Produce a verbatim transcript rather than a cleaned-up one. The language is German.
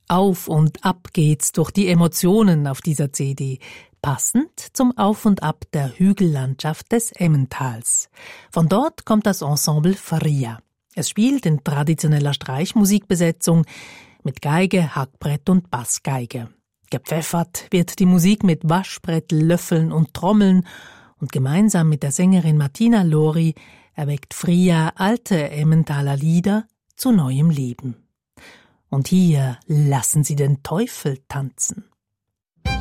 Auf und ab geht's durch die Emotionen auf dieser C D, passend zum Auf und Ab der Hügellandschaft des Emmentals. Von dort kommt das Ensemble Faria. Es spielt in traditioneller Streichmusikbesetzung mit Geige, Hackbrett und Bassgeige. Gepfeffert wird die Musik mit Waschbrett, Löffeln und Trommeln und gemeinsam mit der Sängerin Martina Lori erweckt Fria alte Emmentaler Lieder zu neuem Leben. Und hier lassen sie den Teufel tanzen.